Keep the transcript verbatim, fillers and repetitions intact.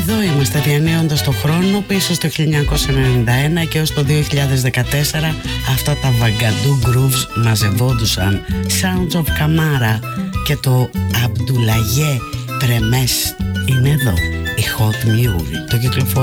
Εδώ είμαστε διανύοντας το χρόνο πίσω στο χίλια εννιακόσια ενενήντα ένα και ως το δύο χιλιάδες δεκατέσσερα αυτά τα βαγκαντού grooves μαζευόντουσαν. Sounds of Camara και το Abdoulaye Premes είναι εδώ, η Hot Mule. Το κυκλοφορεί